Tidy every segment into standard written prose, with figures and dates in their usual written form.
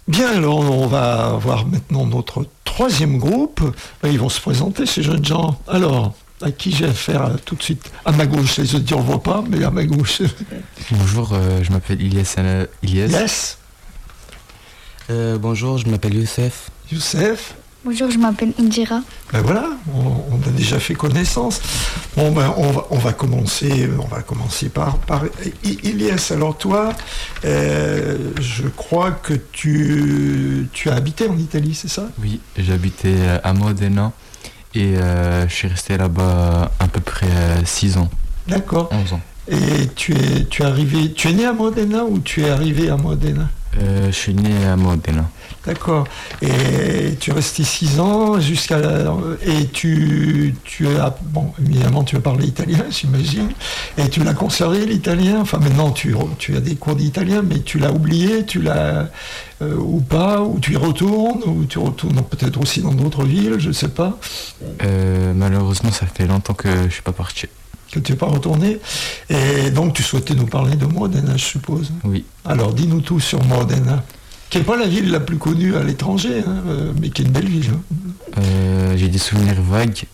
Bien, alors on va voir maintenant notre troisième groupe. Ils vont se présenter, ces jeunes gens. Alors, à qui j'ai affaire tout de suite? À ma gauche, les auditeurs ne voient pas, mais à ma gauche. Bonjour, je m'appelle Ilyes. Yes. Bonjour, je m'appelle Youssef. Youssef. Bonjour, je m'appelle Indira. Ben voilà, on a déjà fait connaissance. Bon, ben on va commencer par Ilyes. Alors toi, je crois que tu as habité en Italie, c'est ça? Oui, j'habitais à Modena et je suis resté là-bas à peu près 6 ans. D'accord. 11 ans. Et tu es né à Modena ou tu es arrivé à Modena? Je suis né à Modena. D'accord. Et tu es resté 6 ans et tu as, bon, évidemment, tu as parlé italien, j'imagine, et tu l'as conservé, l'italien. Enfin, maintenant, tu as des cours d'italien, mais tu l'as oublié, ou pas, ou tu y retournes, ou tu retournes peut-être aussi dans d'autres villes, je ne sais pas. Malheureusement, ça fait longtemps que je ne suis pas parti. Que tu n'es pas retourné. Et donc, tu souhaitais nous parler de Modena, je suppose. Oui. Alors, dis-nous tout sur Modena, qui n'est pas la ville la plus connue à l'étranger, hein, mais qui est une belle ville. J'ai des souvenirs vagues.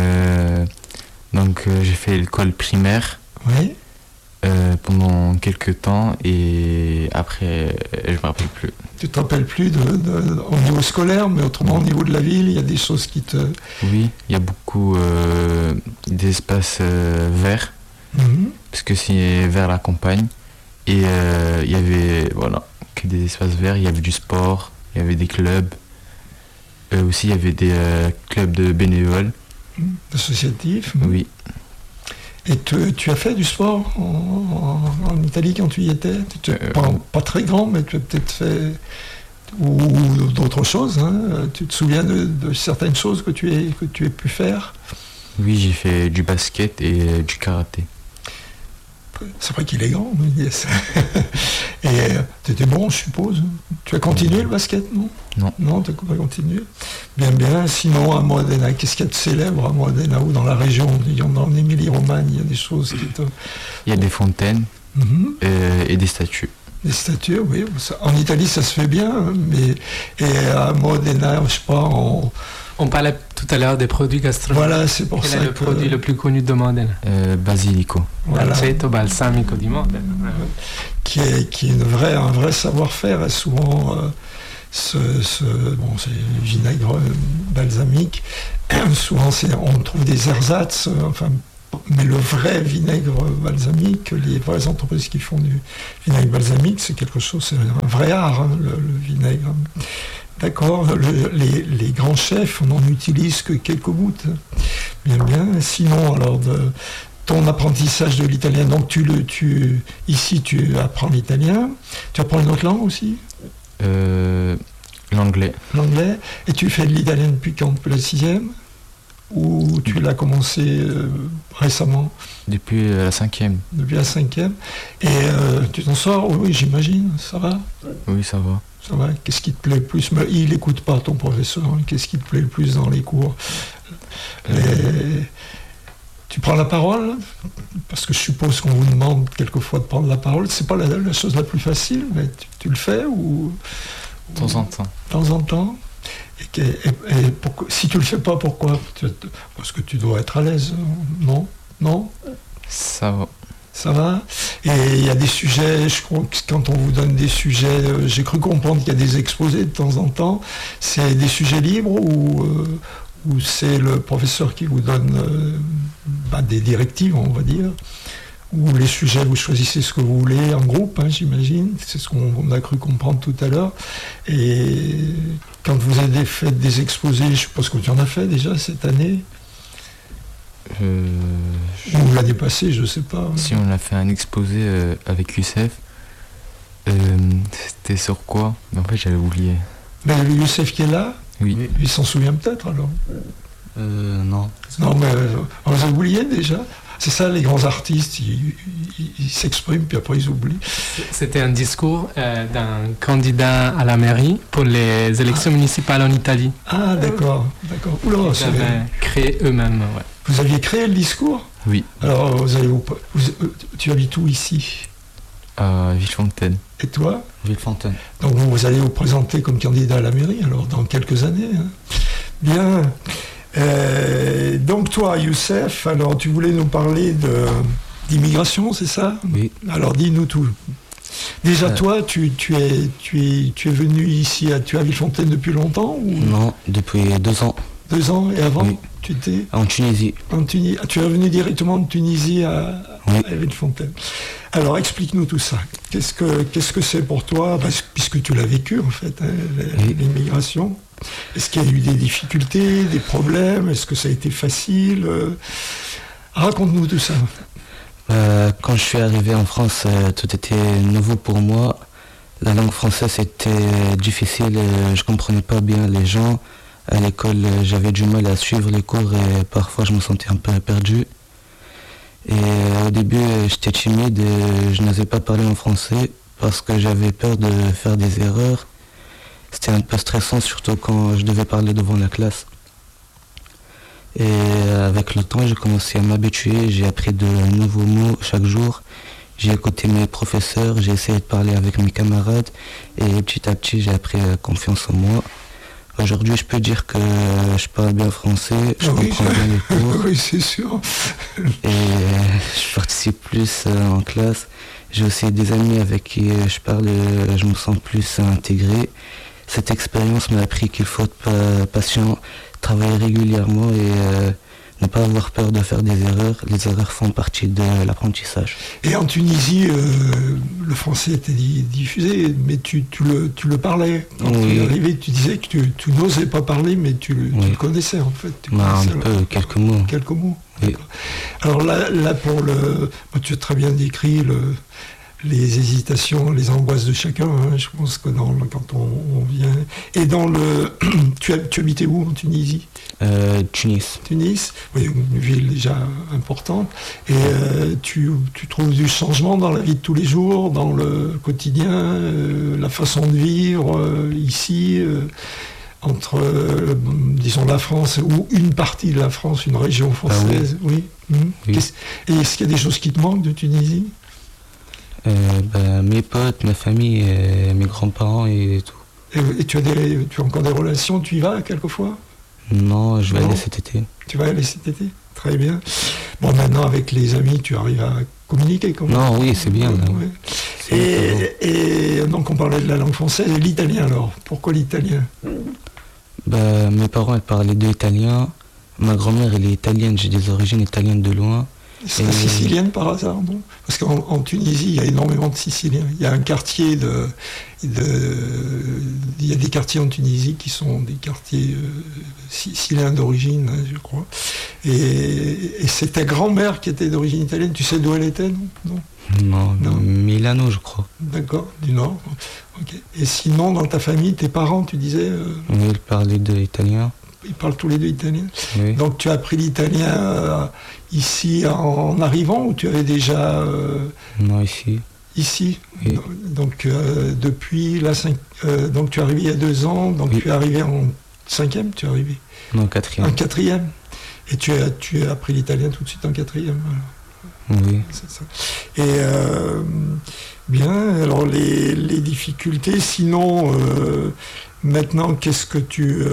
Donc, j'ai fait l'école primaire pendant quelques temps et après, je ne me rappelle plus. Tu ne te rappelles plus au niveau scolaire, mais autrement au niveau de la ville, il y a des choses qui te... Oui, il y a beaucoup d'espaces verts, parce que c'est vers la campagne. Et il y avait que des espaces verts, il y avait du sport, il y avait des clubs. Aussi, il y avait des clubs de bénévoles. Associatifs. Oui. Et tu as fait du sport en Italie quand tu y étais? Pas très grand, mais tu as peut-être fait... Ou d'autres choses, hein. Tu te souviens de certaines choses que tu aies pu faire? Oui, j'ai fait du basket et du karaté. C'est vrai qu'il est grand, yes. Et tu étais bon, je suppose. Tu as continué le basket, non? Non. Non, tu n'as pas continué. Bien, bien. Sinon, à Modena, qu'est-ce qu'il y a de célèbre à Modena ou dans la région? Dans l'Émilie-Romagne, il y a des choses qui te... Il y a des fontaines et des statues. Des statues, oui. En Italie, ça se fait bien, mais à Modena, je sais pas, On parlait tout à l'heure des produits gastronomiques. Voilà, c'est pour ça. Quel est le produit le plus connu de Modena? Basilico. Voilà. Aceto balsamico di Modena. Qui est un vrai savoir-faire. Et souvent, c'est vinaigre balsamique. Souvent, on trouve des ersatz, mais le vrai vinaigre balsamique, les vraies entreprises qui font du vinaigre balsamique, c'est quelque chose, c'est un vrai art, hein, le vinaigre. D'accord, les grands chefs, on n'en utilise que quelques gouttes. Bien, bien. Sinon, alors, ton apprentissage de l'italien, donc ici, tu apprends l'italien. Tu apprends une autre langue aussi? L'anglais. L'anglais. Et tu fais de l'italien depuis quand? Depuis la 6e? Ou tu l'as commencé récemment? Depuis la 5e. Depuis la 5e. Et tu t'en sors? Oui, j'imagine. Ça va? Oui, ça va. Ça va. Qu'est-ce qui te plaît le plus? Mais il n'écoute pas ton professeur. Qu'est-ce qui te plaît le plus dans les cours? Tu prends la parole? Parce que je suppose qu'on vous demande quelquefois de prendre la parole. C'est pas la chose la plus facile, mais tu le fais ou... De temps en temps. De temps en temps. Et si tu le fais pas, pourquoi? Parce que tu dois être à l'aise, non? Non? Ça va. Ça va? Et il y a des sujets, je crois que quand on vous donne des sujets, j'ai cru comprendre qu'il y a des exposés de temps en temps. C'est des sujets libres ou c'est le professeur qui vous donne des directives, on va dire? Ou les sujets, vous choisissez ce que vous voulez en groupe, hein, j'imagine. C'est ce qu'on a cru comprendre tout à l'heure. Et quand vous avez fait des exposés, je suppose que tu en as fait déjà cette année? Ou l'année passée, je ne sais pas. Si on a fait un exposé avec Youssef, c'était sur quoi? Mais en fait, j'avais oublié. Mais le Youssef qui est là? Oui. Il s'en souvient peut-être alors? Non. Non, mais on les a oubliés déjà. C'est ça, les grands artistes, ils s'expriment, puis après ils oublient. C'était un discours d'un candidat à la mairie pour les élections municipales en Italie. Ah, d'accord, d'accord. Oula, ils avaient créé eux-mêmes, ouais. Vous aviez créé le discours? Oui. Alors, tu habites où ici? À Villefontaine. Et toi? Villefontaine. Donc vous allez vous présenter comme candidat à la mairie, alors dans quelques années. Hein. Bien. Donc toi, Youssef, alors tu voulais nous parler d'immigration, c'est ça? Oui. Alors dis-nous tout. Déjà toi, tu es venu ici, tu es à Villefontaine depuis longtemps ou... Non, depuis 2 ans. 2 ans, et avant, oui. tu étais en Tunisie. Tu es revenu directement de Tunisie à Oui. Villefontaine. Alors explique-nous tout ça. Qu'est-ce que c'est pour toi, puisque tu l'as vécu en fait, hein, Oui. l'immigration? Est-ce qu'il y a eu des difficultés, des problèmes? Est-ce que ça a été facile? Raconte-nous tout ça. Quand je suis arrivé en France, tout était nouveau pour moi. La langue française était difficile, je comprenais pas bien les gens. À l'école, j'avais du mal à suivre les cours et parfois je me sentais un peu perdu. Et au début, j'étais timide et je n'osais pas parler en français parce que j'avais peur de faire des erreurs. C'était un peu stressant, surtout quand je devais parler devant la classe. Et avec le temps, j'ai commencé à m'habituer, j'ai appris de nouveaux mots chaque jour. J'ai écouté mes professeurs, j'ai essayé de parler avec mes camarades et petit à petit, j'ai appris confiance en moi. Aujourd'hui, je peux dire que je parle bien français, je comprends bien les cours. Oui, c'est sûr. Et je participe plus en classe. J'ai aussi des amis avec qui je parle et je me sens plus intégré. Cette expérience m'a appris qu'il faut être patient, travailler régulièrement et ne pas avoir peur de faire des erreurs. Les erreurs font partie de l'apprentissage. Et en Tunisie, le français était diffusé, mais tu le parlais. Quand tu es arrivé, tu disais que tu n'osais pas parler, mais tu le connaissais en fait. Quelques mots. Quelques mots. Oui. Alors là tu as très bien décrit les hésitations, les angoisses de chacun. Hein. Je pense que quand on vient... Et tu habitais où en Tunisie? Tunis. Tunis, oui, une ville déjà importante. Et tu trouves du changement dans la vie de tous les jours, dans le quotidien, la façon de vivre ici, entre, disons, la France ou une partie de la France, une région française. Oui. Oui. Et est-ce qu'il y a des choses qui te manquent de Tunisie? Mes potes, ma famille, et mes grands-parents et tout. Et tu as encore des relations? Tu y vas quelquefois? Non, je vais aller cet été. Tu vas aller cet été? Très bien. Bon, maintenant, avec les amis, tu arrives à communiquer quand même? Non, oui, c'est bien. Ouais. Et donc, on parlait de la langue française. Et l'italien, alors? Pourquoi l'italien? Mes parents, ils parlaient deux italiens. Ma grand-mère, elle est italienne. J'ai des origines italiennes de loin. C'est sicilienne par hasard, non? Parce qu'en Tunisie, il y a énormément de Siciliens. Il y a un quartier il y a des quartiers en Tunisie qui sont des quartiers siciliens d'origine, hein, je crois. Et c'est ta grand-mère qui était d'origine italienne. Tu sais d'où elle était, non? Non, Milano, je crois. D'accord, du Nord. Okay. Et sinon, dans ta famille, tes parents, tu disais... Oui, ils parlaient de l'italien. Ils parlent tous les deux italien. Oui. Donc tu as appris l'italien ici en arrivant ou tu avais déjà... Non, ici. Ici. Oui. Donc depuis donc tu es arrivé il y a 2 ans, donc tu es arrivé en 5e, tu es arrivé? Non, 4e. En 4e. Et tu as appris l'italien tout de suite en 4e. Oui. C'est ça. Et bien, alors les difficultés, sinon... Maintenant, qu'est-ce que tu...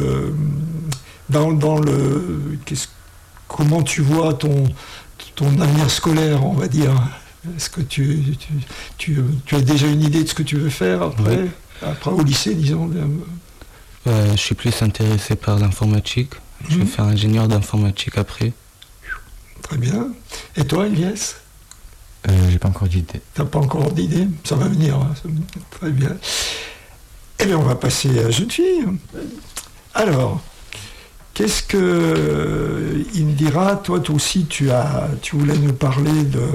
comment tu vois ton avenir scolaire, on va dire? Est-ce que tu as déjà une idée de ce que tu veux faire après? Oui. Après au lycée, disons? Je suis plus intéressé par l'informatique. Je vais faire ingénieur d'informatique après. Très bien. Et toi, Elias? J'ai pas encore d'idée. T'as pas encore d'idée? Ça va venir. Hein. Très bien. Eh bien, on va passer à jeune fille. Alors, qu'est-ce que il me dira? Toi aussi, tu voulais nous parler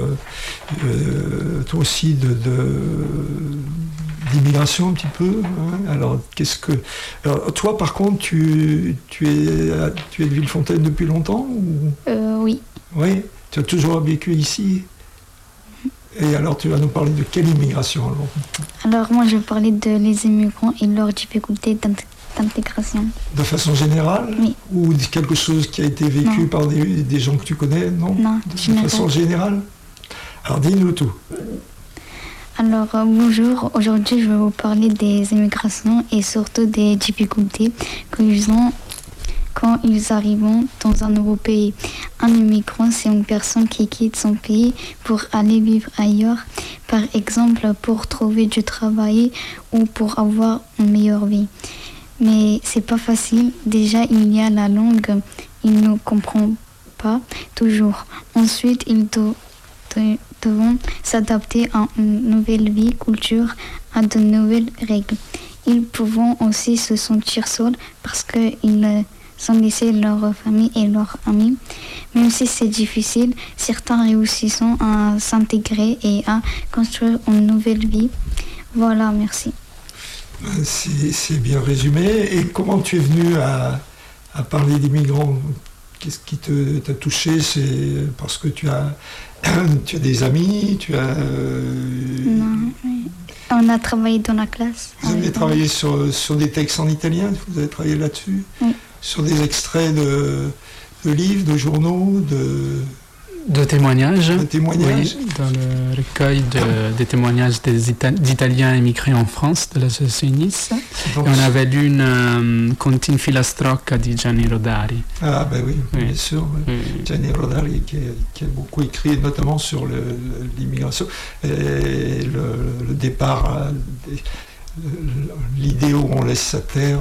toi aussi d'immigration un petit peu. Hein? Alors, toi, par contre, tu es de Villefontaine depuis longtemps ou... Oui. Oui. Tu as toujours vécu ici? Et alors, tu vas nous parler de quelle immigration alors? Alors, moi, je vais parler de les immigrants et leurs difficultés d'intégration. De façon générale? Oui. Ou quelque chose qui a été vécu par des gens que tu connais? Non. Non, de façon générale? Alors, dis-nous tout. Alors, bonjour. Aujourd'hui, je vais vous parler des immigrations et surtout des difficultés qu'ils ont quand ils arrivent dans un nouveau pays. Un immigrant, c'est une personne qui quitte son pays pour aller vivre ailleurs, par exemple pour trouver du travail ou pour avoir une meilleure vie. Mais c'est pas facile. Déjà, il y a la langue, il ne comprend pas toujours. Ensuite, ils devront s'adapter à une nouvelle vie, culture, à de nouvelles règles. Ils peuvent aussi se sentir seuls parce qu'ils ont laissé leur famille et leurs amis. Même si c'est difficile, certains réussissent à s'intégrer et à construire une nouvelle vie. Voilà, merci. C'est bien résumé. Et comment tu es venu à parler des migrants? Qu'est-ce qui t'a touché? C'est parce que tu as des amis, Non, oui. On a travaillé dans la classe. Vous avez travaillé sur des textes en italien? Vous avez travaillé là-dessus? Oui. Sur des extraits de livres, de journaux, de témoignages. De témoignages. Oui, dans le recueil des témoignages d'Italiens émigrés en France de l'association Nice. Et on avait lu une Contine Filastrocca di Gianni Rodari. Ah ben oui, bien sûr. Oui. Gianni Rodari qui a beaucoup écrit, notamment sur l'immigration et le départ, l'idée où on laisse sa terre.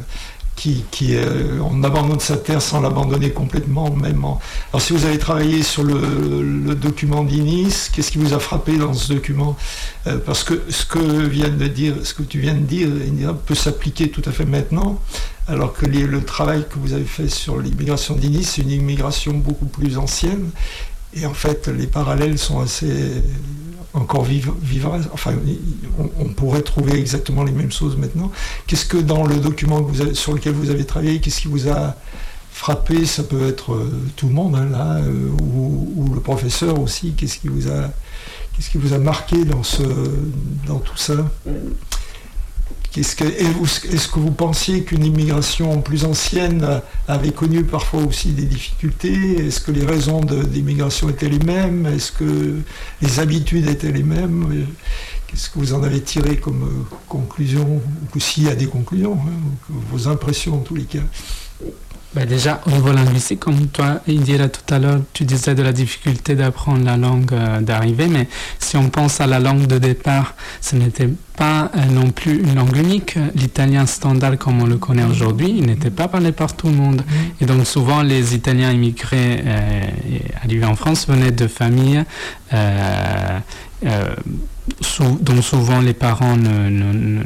On abandonne sa terre sans l'abandonner complètement, même. Alors si vous avez travaillé sur le document d'Inis, qu'est-ce qui vous a frappé dans ce document? Parce que ce que tu viens de dire, Indira, peut s'appliquer tout à fait maintenant, alors que le travail que vous avez fait sur l'immigration d'Inis, c'est une immigration beaucoup plus ancienne, et en fait les parallèles sont assez encore vivants. Enfin, on pourrait trouver exactement les mêmes choses maintenant. Qu'est-ce que dans le document sur lequel vous avez travaillé, qu'est-ce qui vous a frappé? Ça peut être tout le monde, hein, là, ou le professeur aussi. Qu'est-ce qui vous a marqué dans tout ça? Est-ce que vous pensiez qu'une immigration plus ancienne avait connu parfois aussi des difficultés? Est-ce que les raisons d'immigration étaient les mêmes? Est-ce que les habitudes étaient les mêmes? Qu'est-ce que vous en avez tiré comme conclusion? Ou s'il y a des conclusions, hein, vos impressions en tous les cas? Déjà, au niveau linguistique, comme toi, Indira, tout à l'heure, tu disais de la difficulté d'apprendre la langue d'arrivée, mais si on pense à la langue de départ, ce n'était pas non plus une langue unique. L'italien standard, comme on le connaît aujourd'hui, il n'était pas parlé par tout le monde. Et donc, souvent, les Italiens immigrés arrivés en France venaient de familles dont souvent les parents ne